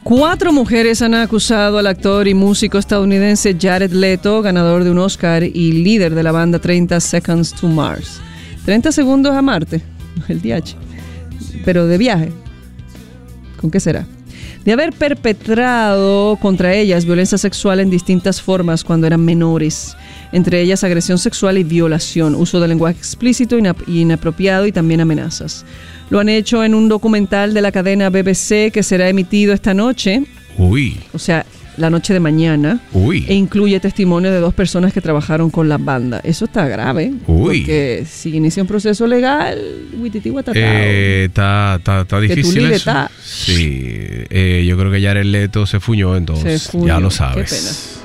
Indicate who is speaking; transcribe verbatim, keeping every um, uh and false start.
Speaker 1: Cuatro mujeres han acusado al actor y músico estadounidense Jared Leto, ganador de un Oscar y líder de la banda treinta Seconds to Mars. treinta segundos a Marte, el D H, pero de viaje. ¿Con qué será? De haber perpetrado contra ellas violencia sexual en distintas formas cuando eran menores, entre ellas agresión sexual y violación, uso de lenguaje explícito e inapropiado y también amenazas. Lo han hecho en un documental de la cadena B B C que será emitido esta noche.
Speaker 2: Uy.
Speaker 1: O sea, la noche de mañana.
Speaker 2: Uy.
Speaker 1: E incluye testimonio de dos personas que trabajaron con la banda. Eso está grave.
Speaker 2: Uy.
Speaker 1: Porque si inicia un proceso legal, Wititi Guatatao.
Speaker 2: Eh, está, está, está difícil
Speaker 1: que tu
Speaker 2: eso.
Speaker 1: está.
Speaker 2: Sí. Eh, yo creo que Jared Leto se fuñó entonces.
Speaker 1: Se fuñó.
Speaker 2: Ya lo
Speaker 1: Qué
Speaker 2: sabes.
Speaker 1: pena.